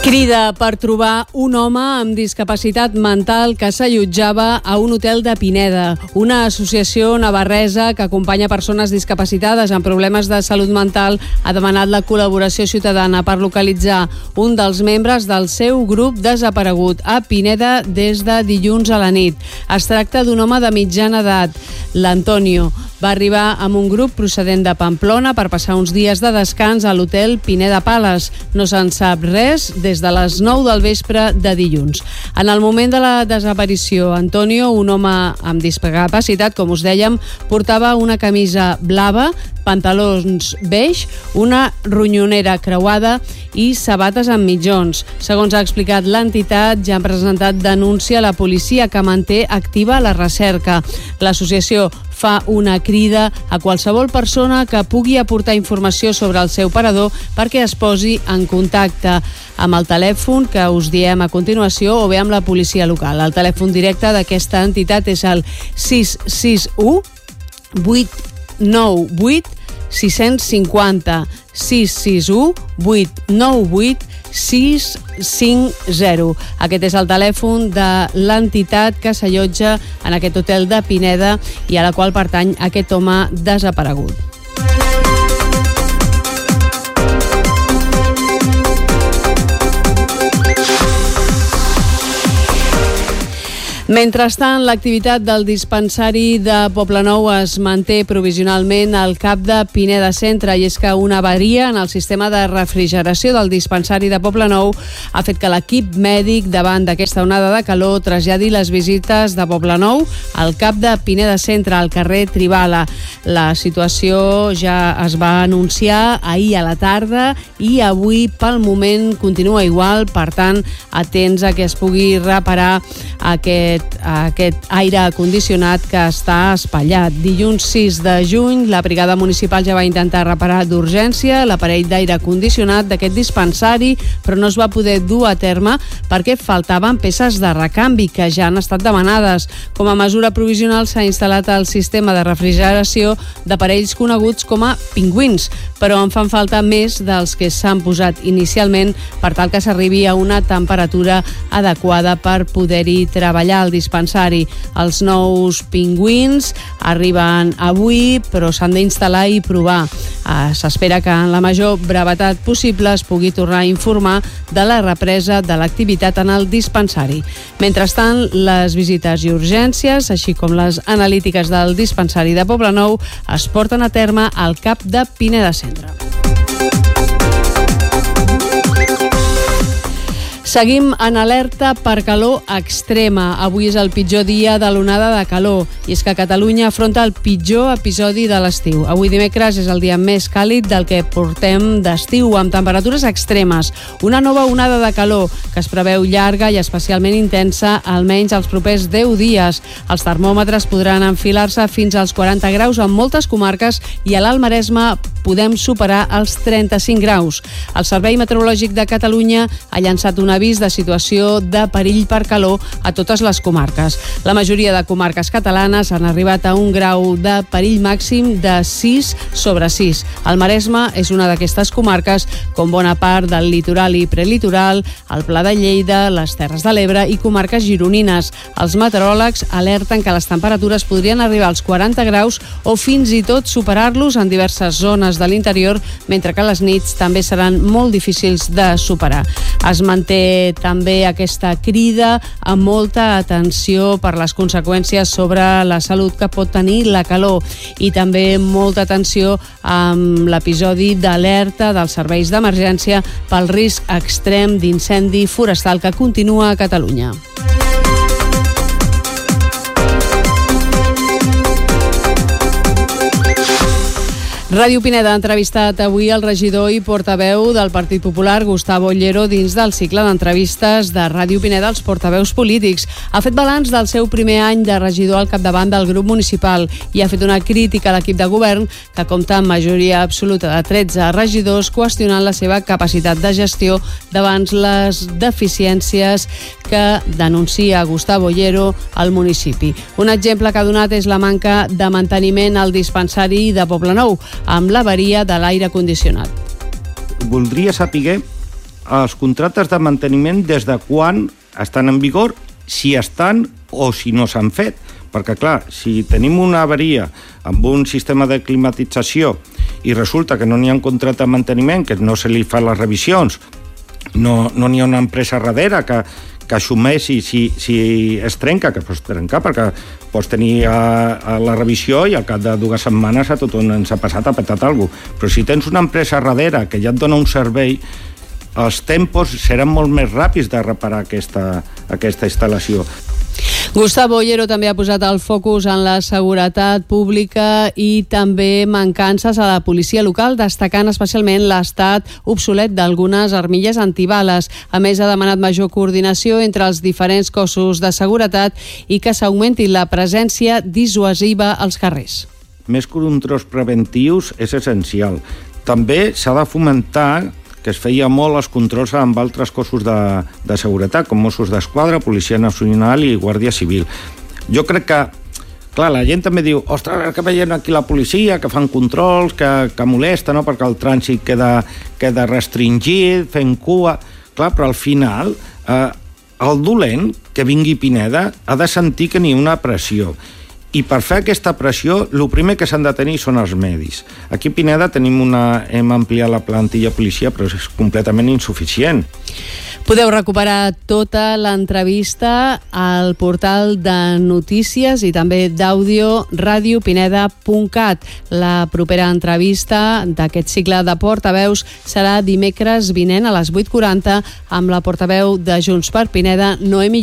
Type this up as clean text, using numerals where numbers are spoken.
Crida per trobar un home amb discapacitat mental que s'allotjava a un hotel de Pineda. Una associació navarresa que acompanya persones discapacitades amb problemes de salut mental ha demanat la col·laboració ciutadana per localitzar un dels membres del seu grup desaparegut a Pineda des de dilluns a la nit. Es tracta d'un home de mitjana edat, l'Antonio. Va arribar amb un grup procedent de Pamplona per passar uns dies de descans a l'hotel Pineda Palace. No se'n sap res des de les 9 del vespre de dilluns. En el moment de la desaparició, Antonio, un home amb discapacitat, com us dèiem, portava una camisa blava, pantalons beix, una ronyonera creuada i sabates amb mitjons. Segons ha explicat l'entitat, ja han presentat denúncia a la policia que manté activa la recerca. L'associació fa una crida a qualsevol persona que pugui aportar informació sobre el seu parador perquè es posi en contacte amb el telèfon que us diem a continuació o bé amb la policia local. El telèfon directe d'aquesta entitat és el 661 898 650 661 898 650. Aquest és el telèfon de l'entitat que s'allotja en aquest hotel de Pineda i a la qual pertany aquest home desaparegut. Mentrestant, l'activitat del dispensari de Poblenou es manté provisionalment al cap de Pineda Centre, i és que una avaria en el sistema de refrigeració del dispensari de Poblenou ha fet que l'equip mèdic, davant d'aquesta onada de calor, traslladi les visites de Poblenou al cap de Pineda Centre, al carrer Tribala. La situació ja es va anunciar ahir a la tarda i avui, pel moment, continua igual. Per tant, atents a que es pugui reparar aquest aire condicionat que està espatllat. Dilluns 6 de juny, la brigada municipal ja va intentar reparar d'urgència l'aparell d'aire condicionat d'aquest dispensari, però no es va poder dur a terme perquè faltaven peces de recanvi que ja han estat demanades. Com a mesura provisional s'ha instal·lat el sistema de refrigeració d'aparells coneguts com a pingüins, però en fan falta més dels que s'han posat inicialment per tal que s'arribi a una temperatura adequada per poder-hi treballar al dispensari. Els nous pingüins arriben avui, però s'han d'instal·lar i provar. S'espera que en la major brevetat possible es pugui tornar a informar de la represa de l'activitat en el dispensari. Mentrestant, les visites i urgències, així com les analítiques del dispensari de Poblenou, es porten a terme al cap de Pineda Centre. Seguim en alerta per calor extrema. Avui és el pitjor dia de l'onada de calor, i és que Catalunya afronta el pitjor episodi de l'estiu. Avui dimecres és el dia més càlid del que portem d'estiu, amb temperatures extremes. Una nova onada de calor que es preveu llarga i especialment intensa, almenys els propers 10 dies. Els termòmetres podran enfilar-se fins als 40 graus en moltes comarques i a l'Alt Maresme podem superar els 35 graus. El Servei Meteorològic de Catalunya ha llançat un avís de situació de perill per calor a totes les comarques. La majoria de comarques catalanes han arribat a un grau de perill màxim de 6/6. El Maresme és una d'aquestes comarques, com bona part del litoral i prelitoral, el Pla de Lleida, les Terres de l'Ebre i comarques gironines. Els meteoròlegs alerten que les temperatures podrien arribar als 40 graus o fins i tot superar-los en diverses zones de l'interior, mentre que les nits també seran molt difícils de superar. Es manté també aquesta crida amb molta atenció per les conseqüències sobre la salut que pot tenir la calor, i també molta atenció amb l'episodi d'alerta dels serveis d'emergència pel risc extrem d'incendi forestal que continua a Catalunya. Ràdio Pineda ha entrevistat avui el regidor i portaveu del Partit Popular, Gustavo Ollero, dins del cicle d'entrevistes de Ràdio Pineda als portaveus polítics. Ha fet balanç del seu primer any de regidor al capdavant del grup municipal i ha fet una crítica a l'equip de govern que compta amb majoria absoluta de 13 regidors, qüestionant la seva capacitat de gestió davant les deficiències que denuncia Gustavo Ollero al municipi. Un exemple que ha donat és la manca de manteniment al dispensari de Poblenou, amb l'avaria de l'aire condicionat. Voldria saber els contractes de manteniment des de quan estan en vigor, si estan o si no s'han fet. Perquè, clar, si tenim una avaria amb un sistema de climatització i resulta que no n'hi ha un contracte de manteniment, que no se li fa les revisions, no n'hi ha una empresa darrere que assumeixi si es trenca, que pots trencar, perquè pots tenir la revisió i al cap de 2 setmanes a tothom ens ha passat, ha petat alguna cosa. Però si tens una empresa darrere que ja et dona un servei, els tempos seran molt més ràpids de reparar aquesta instal·lació. Gustavo Ollero també ha posat el focus en la seguretat pública i també mancances a la policia local, destacant especialment l'estat obsolet d'algunes armilles antibales. A més, ha demanat major coordinació entre els diferents cossos de seguretat i que s'augmenti la presència dissuasiva als carrers. Més controls preventius és essencial. També s'ha de fomentar que es feia molt els controls amb altres cossos de seguretat, com Mossos d'Esquadra, Policia Nacional i Guàrdia Civil. Jo crec que, clar, la gent també diu, ostres, que veiem aquí la policia, que fan controls, que molesta, no?, perquè el trànsit queda restringit, fent cua. Clar, però al final, el dolent que vingui a Pineda ha de sentir que n'hi ha una pressió. I per fer aquesta pressió, el primer que s'han de tenir són els medis. Aquí a Pineda hem ampliat la plantilla policia, però és completament insuficient. Podeu recuperar tota l'entrevista al portal de notícies i també d'àudio radiopineda.cat. La propera entrevista d'aquest cicle de portaveus serà dimecres vinent a les 8:40 amb la portaveu de Junts per Pineda, Noemi